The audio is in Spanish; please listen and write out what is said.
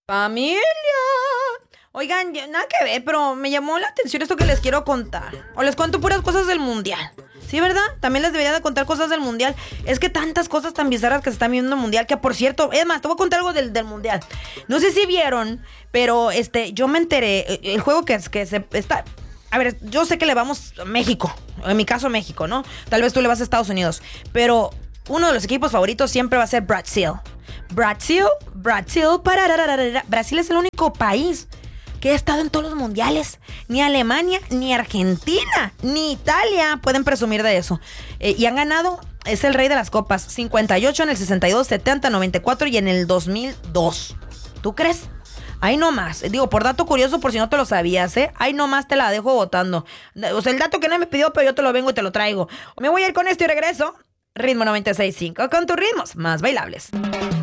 Familia. Oigan, nada que ver, pero me llamó la atención esto que les quiero contar. O les cuento puras cosas del mundial. ¿Sí, verdad? También les debería de contar cosas del mundial. Es que tantas cosas tan bizarras que se están viendo en el mundial. Que por cierto, es más, te voy a contar algo del mundial. No sé si vieron, pero yo me enteré. El juego que se está. A ver, yo sé que le vamos a México. En mi caso, México, ¿no? Tal vez tú le vas a Estados Unidos. Pero uno de los equipos favoritos siempre va a ser Brasil. Brasil. Brasil es el único país que ha estado en todos los mundiales. Ni Alemania, ni Argentina, ni Italia pueden presumir de eso. Y han ganado, es el rey de las copas. 58 en el 62, 70, 94 y en el 2002. ¿Tú crees? Ahí nomás. Digo, por dato curioso, por si no te lo sabías, ¿eh? Ahí nomás te la dejo votando. O sea, el dato que nadie me pidió, pero yo te lo vengo y te lo traigo. Me voy a ir con esto y regreso. Ritmo 96.5 con tus ritmos más bailables.